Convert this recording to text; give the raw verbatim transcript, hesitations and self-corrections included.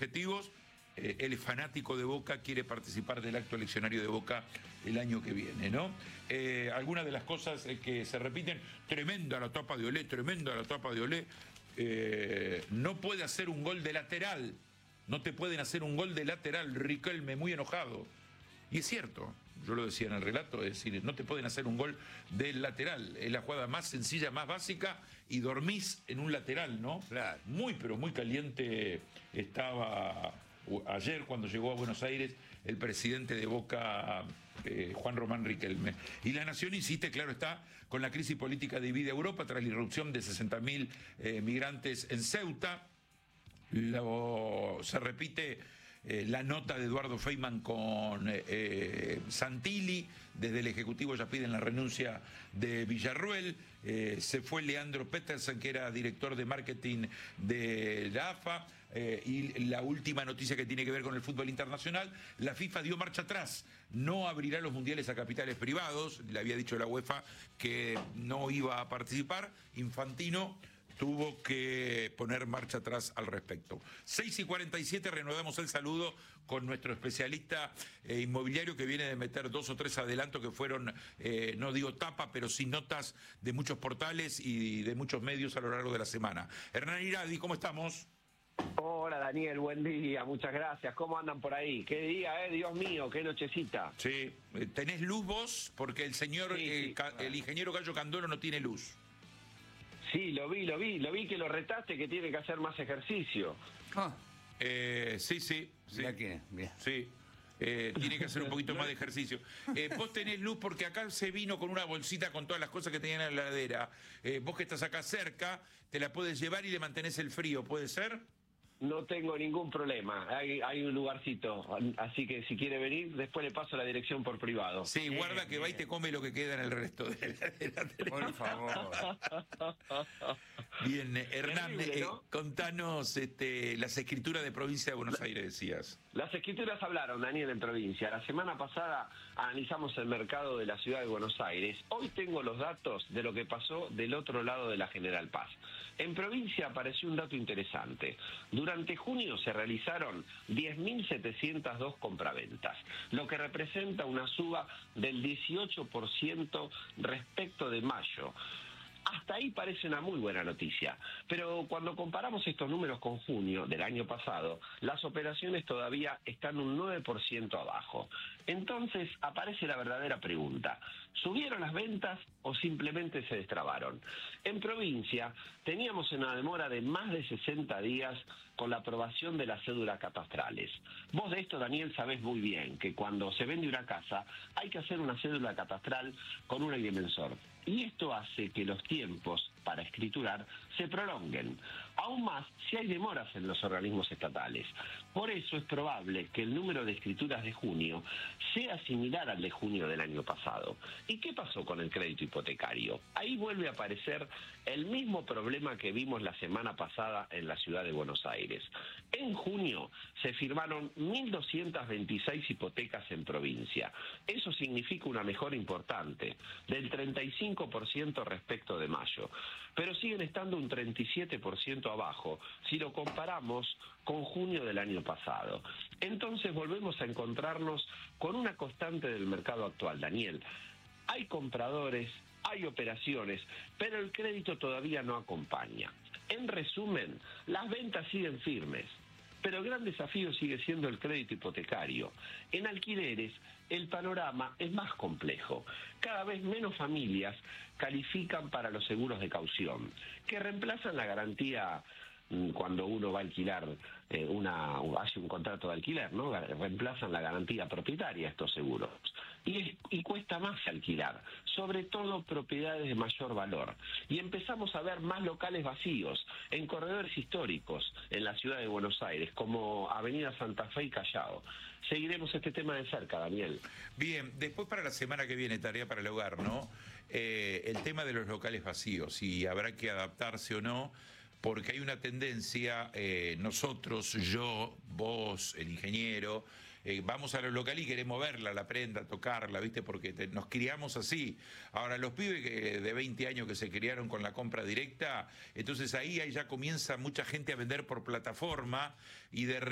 objetivos. Eh, el fanático de Boca quiere participar del acto eleccionario de Boca el año que viene, ¿no? Eh, algunas de las cosas eh, que se repiten, tremenda la tapa de Olé, tremenda la tapa de Olé, eh, no puede hacer un gol de lateral, no te pueden hacer un gol de lateral, Riquelme muy enojado. Y es cierto, yo lo decía en el relato, es decir, no te pueden hacer un gol del lateral, es la jugada más sencilla, más básica, y dormís en un lateral, ¿no? Claro. Muy, pero muy caliente estaba ayer cuando llegó a Buenos Aires el presidente de Boca, eh, Juan Román Riquelme. Y La Nación insiste, claro está, con la crisis política divide Europa tras la irrupción de sesenta mil eh, migrantes en Ceuta. Lo, se repite eh, la nota de Eduardo Feynman con eh, eh, Santilli. Desde el Ejecutivo ya piden la renuncia de Villarruel. Eh, se fue Leandro Petersen, que era director de marketing de la A F A. Eh, y la última noticia que tiene que ver con el fútbol internacional, la FIFA dio marcha atrás, no abrirá los mundiales a capitales privados, le había dicho la UEFA que no iba a participar. Infantino tuvo que poner marcha atrás al respecto. seis y cuarenta y siete, reanudamos el saludo con nuestro especialista eh, inmobiliario que viene de meter dos o tres adelantos que fueron, eh, no digo tapa, pero sí notas de muchos portales y de muchos medios a lo largo de la semana. Hernán Iradi, ¿cómo estamos? Hola Daniel, buen día, muchas gracias. ¿Cómo andan por ahí? ¿Qué día, eh? Dios mío, qué nochecita. Sí, ¿tenés luz vos? Porque el señor, sí, eh, sí, claro. El ingeniero Gallo Candoro no tiene luz. Sí, lo vi, lo vi, lo vi que lo retaste, que tiene que hacer más ejercicio. Ah. Eh, sí, sí, sí. Mira que, bien. Sí. Eh, tiene que hacer un poquito más de ejercicio. Eh, vos tenés luz porque acá se vino con una bolsita con todas las cosas que tenía en la heladera. Eh, vos que estás acá cerca, te la puedes llevar y le mantenés el frío, ¿puede ser? No tengo ningún problema, hay, hay un lugarcito, así que si quiere venir, después le paso la dirección por privado. Sí, bien, guarda que bien. Va y te come lo que queda en el resto de la heladera. Por favor. Bien, Hernán, terrible, ¿no? eh, contanos este, las escrituras de provincia de Buenos Aires, decías. Las escrituras hablaron, Daniel, en provincia. La semana pasada analizamos el mercado de la ciudad de Buenos Aires. Hoy tengo los datos de lo que pasó del otro lado de la General Paz. En provincia apareció un dato interesante. Durante junio se realizaron diez mil setecientas dos compraventas, lo que representa una suba del dieciocho por ciento respecto de mayo. Hasta ahí parece una muy buena noticia, pero cuando comparamos estos números con junio del año pasado, las operaciones todavía están un nueve por ciento abajo. Entonces aparece la verdadera pregunta: ¿subieron las ventas o simplemente se destrabaron? En provincia teníamos una demora de más de sesenta días con la aprobación de las cédulas catastrales. Vos de esto, Daniel, sabés muy bien que cuando se vende una casa hay que hacer una cédula catastral con un agrimensor. Y esto hace que los tiempos para escriturar se prolonguen, aún más si hay demoras en los organismos estatales. Por eso es probable que el número de escrituras de junio sea similar al de junio del año pasado. ¿Y qué pasó con el crédito hipotecario? Ahí vuelve a aparecer el mismo problema que vimos la semana pasada en la ciudad de Buenos Aires. En junio se firmaron mil doscientas veintiséis hipotecas en provincia. Eso significa una mejora importante, del treinta y cinco por ciento respecto de mayo. Pero siguen estando un treinta y siete por ciento abajo si lo comparamos con junio del año pasado. Entonces volvemos a encontrarnos con una constante del mercado actual, Daniel. Hay compradores, hay operaciones, pero el crédito todavía no acompaña. En resumen, las ventas siguen firmes, pero el gran desafío sigue siendo el crédito hipotecario. En alquileres, el panorama es más complejo. Cada vez menos familias califican para los seguros de caución, que reemplazan la garantía cuando uno va a alquilar, eh, una hace un contrato de alquiler, ¿no? Reemplazan la garantía propietaria estos seguros. Y, es, y cuesta más alquilar, sobre todo propiedades de mayor valor. Y empezamos a ver más locales vacíos en corredores históricos en la ciudad de Buenos Aires, como Avenida Santa Fe y Callao. Seguiremos este tema de cerca, Daniel. Bien, después para la semana que viene, tarea para el hogar, ¿no? Eh, el tema de los locales vacíos, si habrá que adaptarse o no, porque hay una tendencia, eh, nosotros, yo, vos, el ingeniero, eh, vamos a los locales y queremos verla, la prenda, tocarla, ¿viste? Porque te, nos criamos así. Ahora, los pibes que, de veinte años que se criaron con la compra directa, entonces ahí, ahí ya comienza mucha gente a vender por plataforma y de